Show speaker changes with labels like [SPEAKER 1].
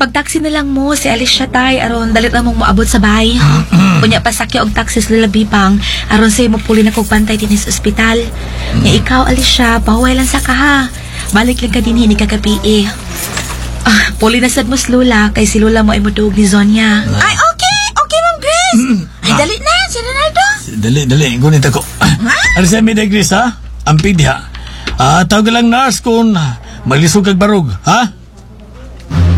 [SPEAKER 1] Pag-taxi na lang mo, si Alicia tay, aron dalit na mong maabot sa bahay. Kunya pasakya og taxi sa lalabipang, aron sa'yo mo puli na kong pantay din sa ospital. Nga ikaw, Alicia, pahuway lang sa kaha. Balik lang ka din hini kagabi. Puli na sad mo si Lola, kay si Lola mo ay mutuog ni Zonya.
[SPEAKER 2] Ay, okay, Ma'am Grace. Ay, dali na, si Ronaldo.
[SPEAKER 3] Dali. Ngunit ako. Ano sa mi Grace, ha? Ampid, ha? Tawag lang nurse kung maglisog kag barog, ha?